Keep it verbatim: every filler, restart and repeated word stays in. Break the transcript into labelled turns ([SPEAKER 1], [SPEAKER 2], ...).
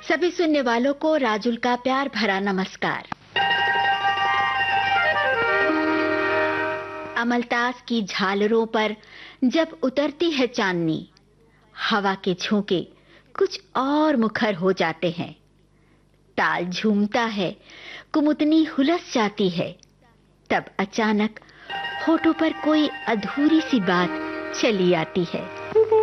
[SPEAKER 1] सभी सुनने वालों को राजुल का प्यार भरा नमस्कार। अमलतास की झालरों पर जब उतरती है चांदनी, हवा के झोंके कुछ और मुखर हो जाते हैं। ताल झूमता है, कुमुदनी हुलस जाती है। तब अचानक होठों पर कोई अधूरी सी बात चली आती है।